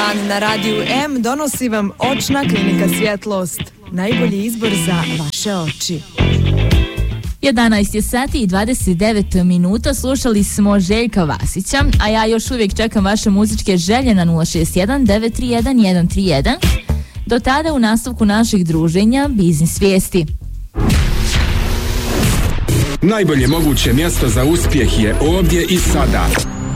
dan na Radiju M donosi vam Očna klinika Svjetlost. Najbolji izbor za vaše oči. 11 je sati i 29 minuta, slušali smo Željka Vasića, a ja još uvijek čekam vaše muzičke želje na 061 931 131. Do tada u nastavku naših druženja Biznis Vijesti. Najbolje moguće mjesto za uspjeh je ovdje i sada.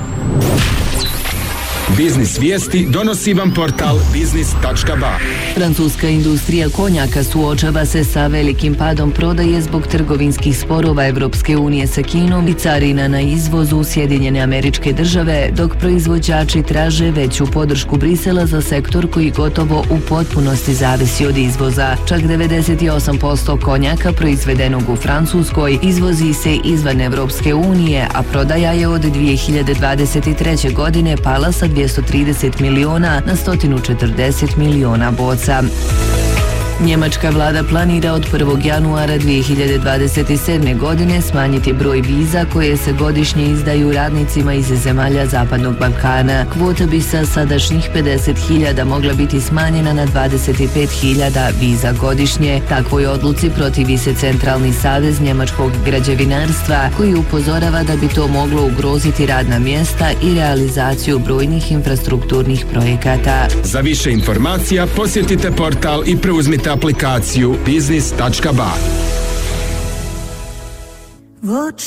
Biznis Vijesti donosi vam portal biznis.ba. Francuska industrija konjaka suočava se sa velikim padom prodaje zbog trgovinskih sporova Evropske unije sa Kinom i carina na izvoz u Sjedinjene Američke Države, dok proizvođači traže veću podršku Brisela za sektor koji gotovo u potpunosti zavisi od izvoza. Čak 98% konjaka proizvedenog u Francuskoj izvozi se izvan Evropske unije, a prodaja je od 2023. godine pala sa 230 miliona na 140 miliona boca. Njemačka vlada planira od 1. januara 2027. godine smanjiti broj viza koje se godišnje izdaju radnicima iz zemalja Zapadnog Balkana. Kvota bi sa sadašnjih 50.000 mogla biti smanjena na 25.000 viza godišnje. Takvoj odluci protivi se Centralni savez njemačkog građevinarstva, koji upozorava da bi to moglo ugroziti radna mjesta i realizaciju brojnih infrastrukturnih projekata. Za više informacija posjetite portal i preuzmite aplikaciju biznis.ba.